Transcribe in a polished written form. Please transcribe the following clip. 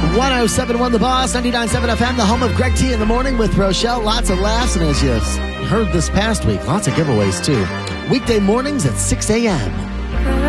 107.1 The Boss, 99.7 FM, the home of Greg T in the morning with Rochelle. Lots of laughs, and as you've heard this past week, lots of giveaways too. Weekday mornings at 6 a.m.